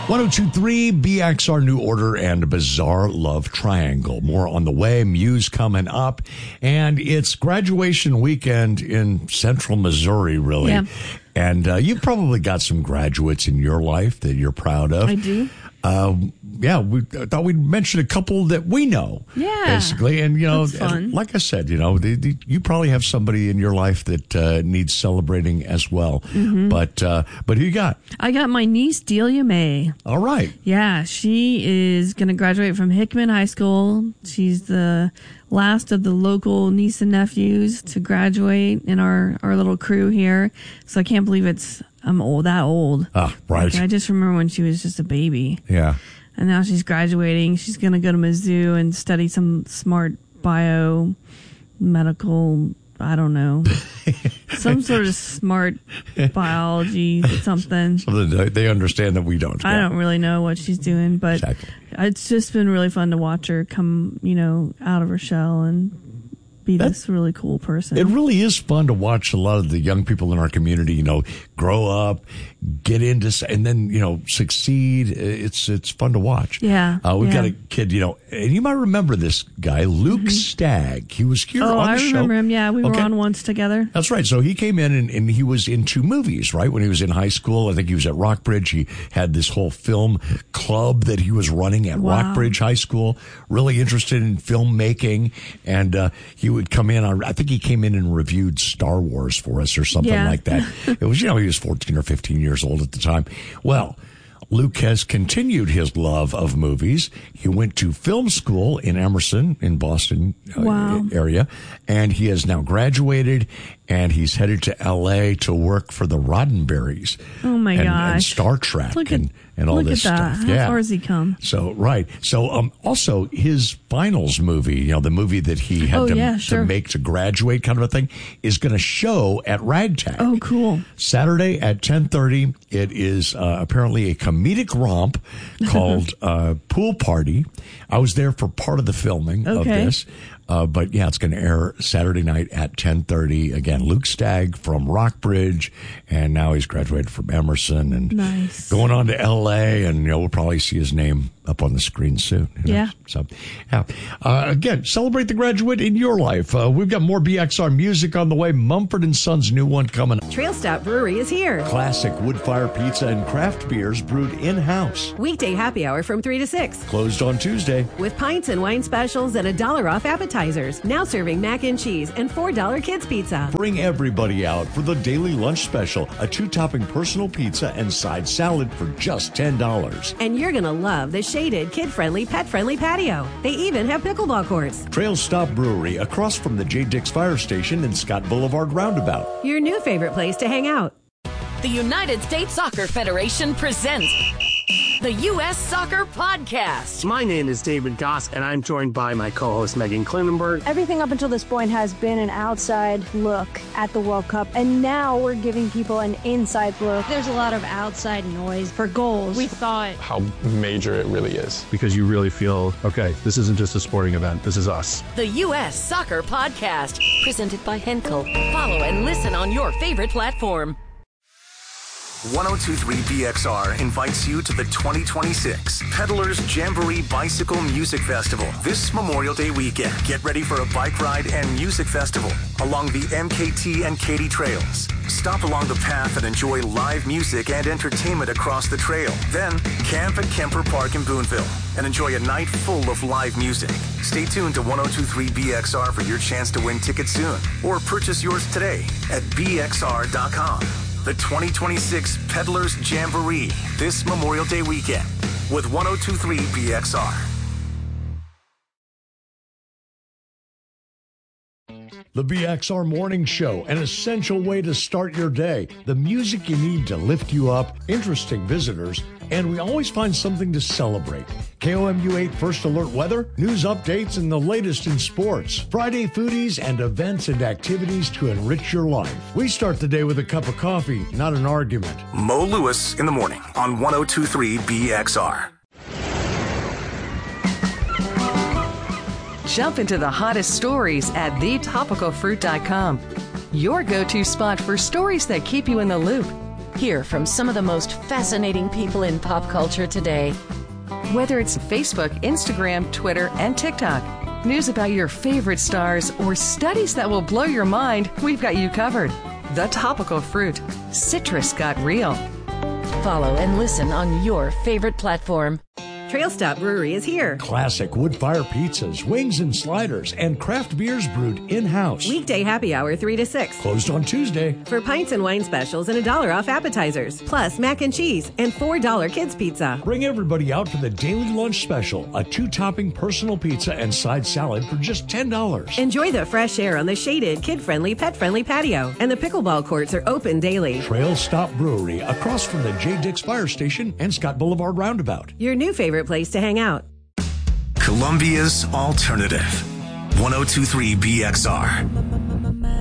1023 BXR New Order and Bizarre Love Triangle. More on the way. Muse coming up. And it's graduation weekend in central Missouri, really. Yeah. And you've probably got some graduates in your life that you're proud of. I do. We thought we'd mention a couple that we know. Yeah. Basically. And, That's fun. and like I said, you probably have somebody in your life that needs celebrating as well. Mm-hmm. But who you got? I got my niece, Delia May. All right. Yeah, she is going to graduate from Hickman High School. She's the last of the local niece and nephews to graduate in our little crew here. So I can't believe I'm that old. Ah, right. Like, I just remember when she was just a baby. Yeah. And now she's graduating. She's going to go to Mizzou and study some smart biomedical, I don't know, some sort of smart biology, something. Something they understand that we don't. I don't really know what she's doing, but Exactly. It's just been really fun to watch her come, out of her shell and be this really cool person. It really is fun to watch a lot of the young people in our community, grow up, get into, and then, succeed. It's fun to watch. Yeah. We've got a kid, and you might remember this guy, Luke Stagg. He was here on the show. I remember him. Yeah, we were on once together. That's right. So he came in and he was in 2 movies, right? When he was in high school, I think he was at Rockbridge. He had this whole film club that he was running at Rockbridge High School, really interested in filmmaking. And he would come in, I think he came in and reviewed Star Wars for us or something like that. It was, he was 14 or 15 years old at the time. Well, Luke has continued his love of movies. He went to film school in Emerson, in Boston area, and he has now graduated, and he's headed to L.A. to work for the Roddenberrys. Oh, my gosh. And Star Trek and all this stuff. How far has he come? So, right. So, also, his finals movie, the movie that he had to make to graduate kind of a thing, is going to show at Ragtag. Oh, cool. Saturday at 10:30. It is apparently a comedic romp called Pool Party. I was there for part of the filming of this. But yeah, it's going to air Saturday night at 10:30. Again, Luke Stagg from Rockbridge, and now he's graduated from Emerson and going on to L.A. And we'll probably see his name up on the screen soon. Yeah. So, yeah. Again, celebrate the graduate in your life. We've got more BXR music on the way. Mumford & Sons' new one coming. Trail Stop Brewery is here. Classic wood fire pizza and craft beers brewed in-house. Weekday happy hour from 3 to 6. Closed on Tuesday. With pints and wine specials and $1 off appetizers. Now serving mac and cheese and $4 kids pizza. Bring everybody out for the daily lunch special. A 2-topping personal pizza and side salad for just $10. And you're going to love the shaded, kid-friendly, pet-friendly patio. They even have pickleball courts. Trail Stop Brewery across from the J. Dix Fire Station and Scott Boulevard Roundabout. Your new favorite place to hang out. The United States Soccer Federation presents the U.S. Soccer Podcast. My name is David Goss, and I'm joined by my co-host Megan Klinenberg. Everything up until this point has been an outside look at the World Cup, and now we're giving people an inside look. There's a lot of outside noise for goals. We thought how major it really is. Because you really feel, okay, this isn't just a sporting event, this is us. The U.S. Soccer Podcast, presented by Henkel. Follow and listen on your favorite platform. 1023 BXR invites you to the 2026 Peddlers Jamboree Bicycle Music Festival this Memorial Day weekend. Get ready for a bike ride and music festival along the MKT and Katy trails. Stop along the path and enjoy live music and entertainment across the trail. Then camp at Kemper Park in Boonville and enjoy a night full of live music. Stay tuned to 1023 BXR for your chance to win tickets soon, or purchase yours today at bxr.com. The 2026 Peddlers Jamboree this Memorial Day weekend with 1023 BXR. The BXR Morning Show, an essential way to start your day. The music you need to lift you up, interesting visitors, and we always find something to celebrate. KOMU 8 First Alert weather, news updates, and the latest in sports. Friday foodies and events and activities to enrich your life. We start the day with a cup of coffee, not an argument. Mo Lewis in the morning on 1023 BXR. Jump into the hottest stories at thetopicalfruit.com. Your go-to spot for stories that keep you in the loop. Hear from some of the most fascinating people in pop culture today. Whether it's Facebook, Instagram, Twitter, and TikTok, news about your favorite stars, or studies that will blow your mind, we've got you covered. The Topical Fruit. Citrus got real. Follow and listen on your favorite platform. Trail Stop Brewery is here. Classic wood-fire pizzas, wings and sliders, and craft beers brewed in-house. Weekday happy hour 3 to 6. Closed on Tuesday. For pints and wine specials and $1 off appetizers. Plus mac and cheese and $4 kids pizza. Bring everybody out for the daily lunch special. A 2-topping personal pizza and side salad for just $10. Enjoy the fresh air on the shaded, kid-friendly, pet-friendly patio. And the pickleball courts are open daily. Trail Stop Brewery, across from the J. Dix Fire Station and Scott Boulevard Roundabout. Your new favorite place to hang out. Columbia's Alternative. 102.3 BXR.